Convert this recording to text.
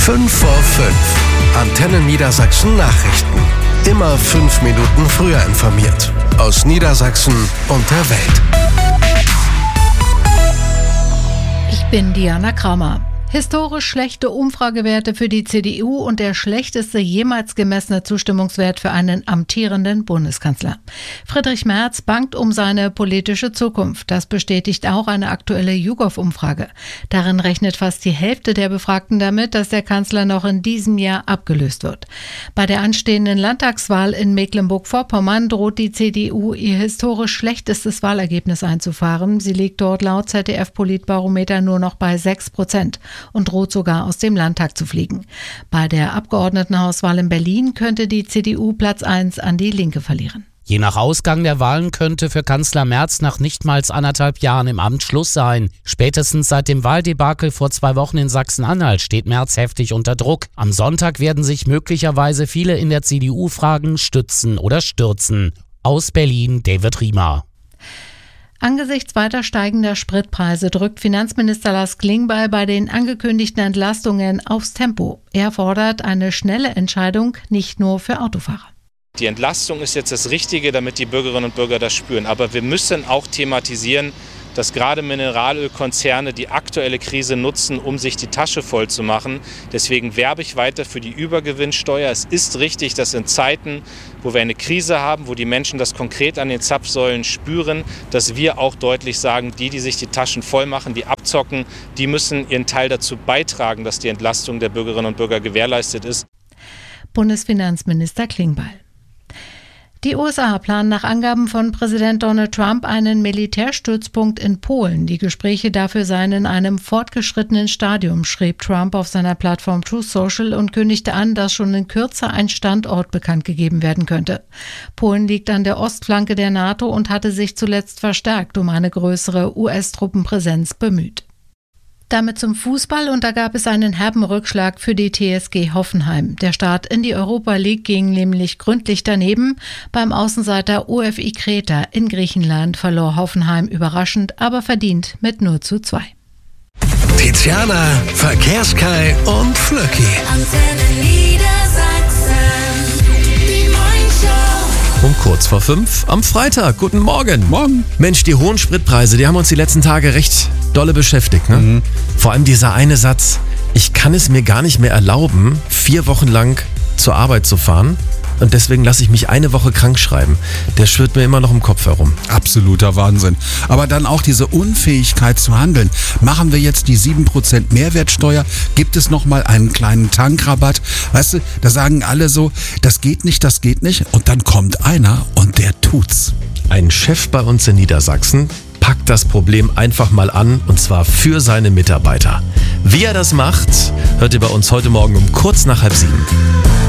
5 vor 5. Antenne Niedersachsen Nachrichten. Immer 5 Minuten früher informiert. Aus Niedersachsen und der Welt. Ich bin Diana Kramer. Historisch schlechte Umfragewerte für die CDU und der schlechteste jemals gemessene Zustimmungswert für einen amtierenden Bundeskanzler. Friedrich Merz bangt um seine politische Zukunft. Das bestätigt auch eine aktuelle YouGov-Umfrage. Darin rechnet fast die Hälfte der Befragten damit, dass der Kanzler noch in diesem Jahr abgelöst wird. Bei der anstehenden Landtagswahl in Mecklenburg-Vorpommern droht die CDU ihr historisch schlechtestes Wahlergebnis einzufahren. Sie liegt dort laut ZDF-Politbarometer nur noch bei 6% und droht sogar aus dem Landtag zu fliegen. Bei der Abgeordnetenhauswahl in Berlin könnte die CDU Platz 1 an die Linke verlieren. Je nach Ausgang der Wahlen könnte für Kanzler Merz nach nichtmals 1,5 Jahren im Amt Schluss sein. Spätestens seit dem Wahldebakel vor 2 Wochen in Sachsen-Anhalt steht Merz heftig unter Druck. Am Sonntag werden sich möglicherweise viele in der CDU fragen, stützen oder stürzen. Aus Berlin, David Riemer. Angesichts weiter steigender Spritpreise drückt Finanzminister Lars Klingbeil bei den angekündigten Entlastungen aufs Tempo. Er fordert eine schnelle Entscheidung, nicht nur für Autofahrer. Die Entlastung ist jetzt das Richtige, damit die Bürgerinnen und Bürger das spüren. Aber wir müssen auch thematisieren, dass gerade Mineralölkonzerne die aktuelle Krise nutzen, um sich die Tasche voll zu machen. Deswegen werbe ich weiter für die Übergewinnsteuer. Es ist richtig, dass in Zeiten, wo wir eine Krise haben, wo die Menschen das konkret an den Zapfsäulen spüren, dass wir auch deutlich sagen, die sich die Taschen voll machen, die abzocken, die müssen ihren Teil dazu beitragen, dass die Entlastung der Bürgerinnen und Bürger gewährleistet ist. Bundesfinanzminister Klingbeil. Die USA planen nach Angaben von Präsident Donald Trump einen Militärstützpunkt in Polen. Die Gespräche dafür seien in einem fortgeschrittenen Stadium, schrieb Trump auf seiner Plattform Truth Social und kündigte an, dass schon in Kürze ein Standort bekannt gegeben werden könnte. Polen liegt an der Ostflanke der NATO und hatte sich zuletzt verstärkt um eine größere US-Truppenpräsenz bemüht. Damit zum Fußball, und da gab es einen herben Rückschlag für die TSG Hoffenheim. Der Start in die Europa League ging nämlich gründlich daneben. Beim Außenseiter OFI Kreta in Griechenland verlor Hoffenheim überraschend, aber verdient mit 0:2. Tiziana, Verkehrskai und Flöcki. Um kurz vor 5 am Freitag. Guten Morgen. Morgen. Mensch, die hohen Spritpreise, die haben uns die letzten Tage recht dolle beschäftigt. Ne? Mhm. Vor allem dieser eine Satz, ich kann es mir gar nicht mehr erlauben, 4 Wochen lang zur Arbeit zu fahren und deswegen lasse ich mich eine Woche krank schreiben. Der schwirrt mir immer noch im Kopf herum. Absoluter Wahnsinn. Aber dann auch diese Unfähigkeit zu handeln. Machen wir jetzt die 7% Mehrwertsteuer? Gibt es nochmal einen kleinen Tankrabatt? Weißt du, da sagen alle so, das geht nicht. Und dann kommt einer und der tut's. Ein Chef bei uns in Niedersachsen packt das Problem einfach mal an, und zwar für seine Mitarbeiter. Wie er das macht, hört ihr bei uns heute Morgen um kurz nach 6:30.